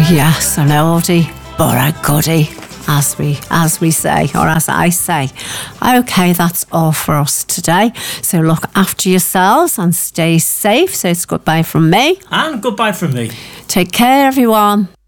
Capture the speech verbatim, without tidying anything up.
Yes, an oldie, but a goodie, as we as we say, or as I say. Okay, that's all for us today. So look after yourselves and stay safe. So it's goodbye from me. And goodbye from me. Take care, everyone.